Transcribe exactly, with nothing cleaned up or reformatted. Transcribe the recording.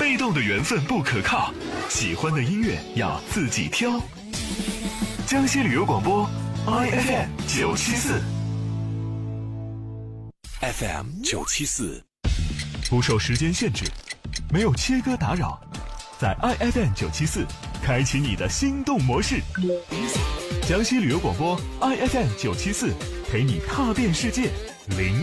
被动的缘分不可靠，喜欢的音乐要自己挑。江西旅游广播 I F M 九七四 F M 九七四， 不受时间限制，没有切割打扰，在 I F M 九七四开启你的心动模式。江西旅游广播 I F M 九七四陪你踏遍世界。零